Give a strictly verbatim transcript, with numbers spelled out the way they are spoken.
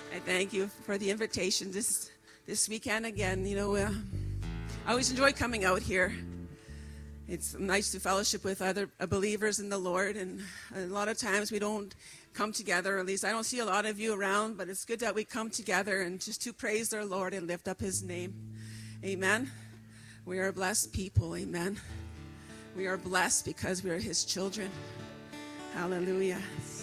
I thank you for the invitation this this weekend again. You know, uh, I always enjoy coming out here. It's nice to fellowship with other uh, believers in the Lord, and a lot of times we don't come together. At least I don't see a lot of you around, but it's good that we come together and just to praise our Lord and lift up His name. Amen. We are a blessed people. Amen. We are blessed because we are His children. Hallelujah.